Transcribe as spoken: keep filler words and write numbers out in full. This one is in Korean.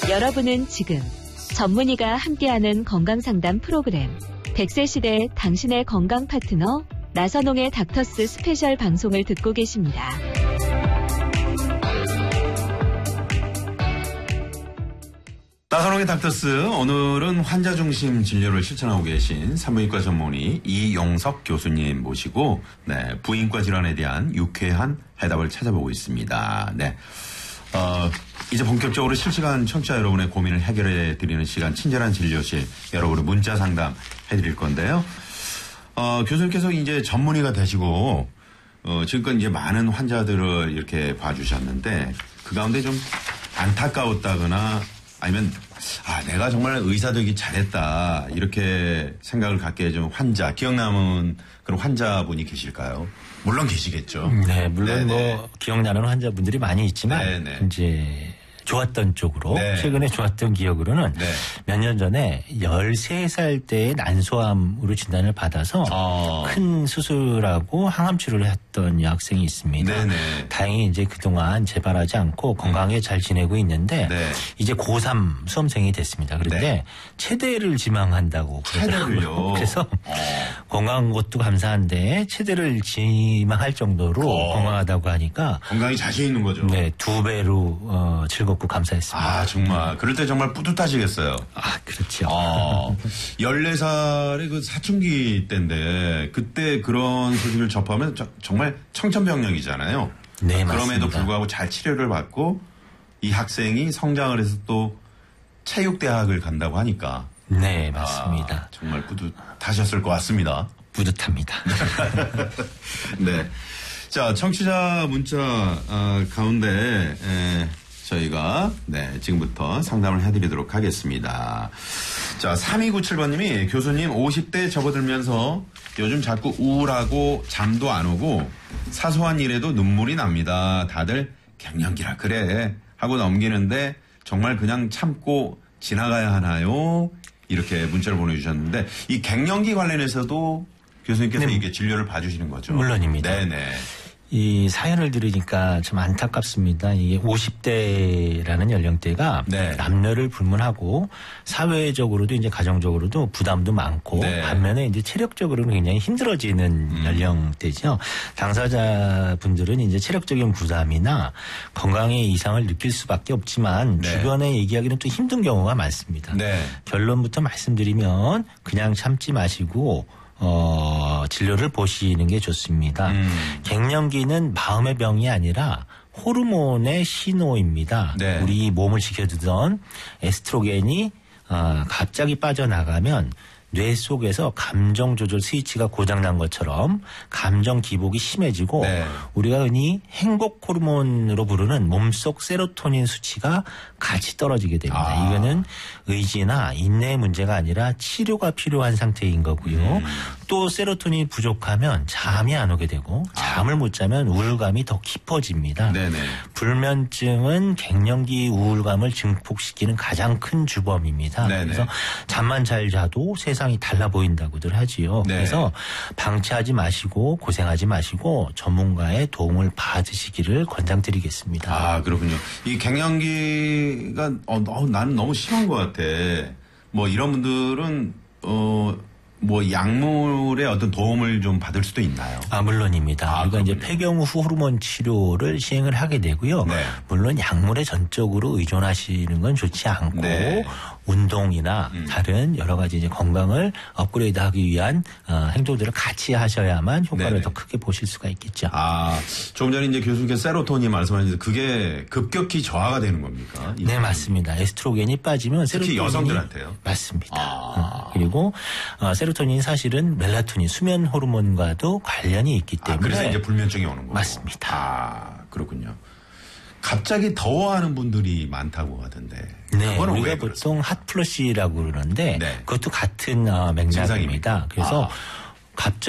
여러분은 지금 전문의가 함께하는 건강상담 프로그램 백 세 시대 당신의 건강 파트너 나선홍의 닥터스 스페셜 방송을 듣고 계십니다. 나선홍의 닥터스, 오늘은 환자 중심 진료를 실천하고 계신 산부인과 전문의 이용석 교수님 모시고 네, 부인과 질환에 대한 유쾌한 해답을 찾아보고 있습니다. 네, 어, 이제 본격적으로 실시간 청취자 여러분의 고민을 해결해 드리는 시간, 친절한 진료실, 여러분의 문자 상담 해드릴 건데요. 어, 교수님께서 이제 전문의가 되시고 어, 지금껏 이제 많은 환자들을 이렇게 봐주셨는데 그 가운데 좀 안타까웠다거나 아니면 아 내가 정말 의사 되기 잘했다 이렇게 생각을 갖게 해준 환자, 기억 남은 그런 환자분이 계실까요? 물론 계시겠죠. 네, 물론 네네. 뭐 기억나는 환자분들이 많이 있지만 네네. 이제 좋았던 쪽으로 네. 최근에 좋았던 기억으로는 네. 몇 년 전에 열세 살 때에 난소암으로 진단을 받아서 어. 큰 수술하고 항암 치료를 했던 여학생이 있습니다. 네네. 다행히 이제 그동안 재발하지 않고 건강하게 잘 지내고 있는데 네. 이제 고삼 수험생이 됐습니다. 그런데 네. 체대를 지망한다고 체대를요? 그래서 어. 건강한 것도 감사한데 체대를 지망할 정도로 어. 건강하다고 하니까 건강이 자신 있는 거죠. 네, 두 배로 어, 즐겁고 감사했습니다. 아 정말 그럴 때 정말 뿌듯하시겠어요. 아 그렇죠. 어, 열네 살의 그 사춘기 때인데 그때 그런 소식을 접하면 저, 정말 청천벽력이잖아요. 네, 그럼에도 맞습니다. 불구하고 잘 치료를 받고 이 학생이 성장을 해서 또 체육대학을 간다고 하니까 네, 맞습니다. 아, 정말 뿌듯하셨을 것 같습니다. 뿌듯합니다. 네. 자, 청취자 문자 어, 가운데 에, 저희가 네, 지금부터 상담을 해드리도록 하겠습니다. 자, 삼이구칠 번님이 교수님 오십 대 접어들면서 요즘 자꾸 우울하고 잠도 안 오고 사소한 일에도 눈물이 납니다. 다들 갱년기라 그래 하고 넘기는데 정말 그냥 참고 지나가야 하나요? 이렇게 문자를 보내주셨는데 이 갱년기 관련해서도 교수님께서 네. 이게 진료를 봐주시는 거죠? 물론입니다. 네네. 이 사연을 들으니까 좀 안타깝습니다. 이게 오십 대라는 연령대가 네. 남녀를 불문하고 사회적으로도 이제 가정적으로도 부담도 많고 네. 반면에 이제 체력적으로는 굉장히 힘들어지는 음. 연령대죠. 당사자분들은 이제 체력적인 부담이나 건강의 이상을 느낄 수밖에 없지만 네. 주변에 얘기하기는 또 힘든 경우가 많습니다. 네. 결론부터 말씀드리면 그냥 참지 마시고 어, 진료를 보시는 게 좋습니다. 음. 갱년기는 마음의 병이 아니라 호르몬의 신호입니다. 네. 우리 몸을 지켜주던 에스트로겐이 어, 갑자기 빠져나가면 뇌 속에서 감정 조절 스위치가 고장난 것처럼 감정 기복이 심해지고 네. 우리가 흔히 행복 호르몬으로 부르는 몸속 세로토닌 수치가 같이 떨어지게 됩니다. 아. 이거는 의지나 인내의 문제가 아니라 치료가 필요한 상태인 거고요. 음. 또 세로토닌이 부족하면 잠이 안 오게 되고 잠을 못 자면 우울감이 더 깊어집니다. 네네. 불면증은 갱년기 우울감을 증폭시키는 가장 큰 주범입니다. 네네. 그래서 잠만 잘 자도 세상이 달라 보인다고들 하지요. 네. 그래서 방치하지 마시고 고생하지 마시고 전문가의 도움을 받으시기를 권장드리겠습니다. 아, 그렇군요. 이 갱년기가 어, 어, 나는 너무 심한 것 같아. 뭐 이런 분들은 어, 뭐 약물의 어떤 도움을 좀 받을 수도 있나요? 아, 물론입니다. 아, 그러니까 이제 그렇군요. 폐경 후 호르몬 치료를 시행을 하게 되고요. 네. 물론 약물에 전적으로 의존하시는 건 좋지 않고 네. 운동이나 음. 다른 여러 가지 이제 건강을 업그레이드하기 위한 어, 행동들을 같이 하셔야만 효과를 네네. 더 크게 보실 수가 있겠죠. 아, 조금 전에 이제 교수님께서 세로토닌 말씀하셨는데 그게 급격히 저하가 되는 겁니까? 네, 맞습니다. 에스트로겐이 빠지면 특히 세로토닌이 여성들한테요? 맞습니다. 아. 어, 그리고 어, 세로토닌 사실은 멜라토닌 수면 호르몬과도 관련이 있기 때문에 아, 그래서 이제 불면증이 오는 거고. 맞습니다. 아, 그렇군요. 갑자기 더워하는 분들이 많다고 하던데. 네, 그거는 우리가 왜 보통 핫플러시라고 그러는데 네. 그것도 같은 어, 맥락입니다. 증상입니까? 그래서 아. 갑자기